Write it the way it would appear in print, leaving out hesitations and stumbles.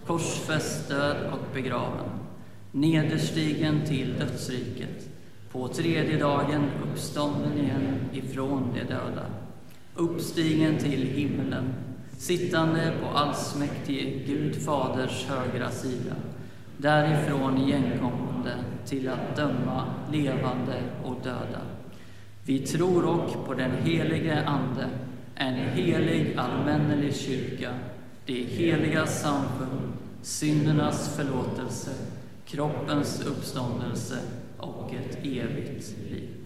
korsfäst, död och begraven, nederstigen till dödsriket, på tredje dagen uppstånden igen ifrån de döda, uppstigen till himmelen, sittande på allsmäktige Gud faders högra sida, därifrån igenkommande till att döma levande och döda. Vi tror och på den helige Ande, en helig allmännelig kyrka, det heliga samfund, syndernas förlåtelse, kroppens uppståndelse och ett evigt liv.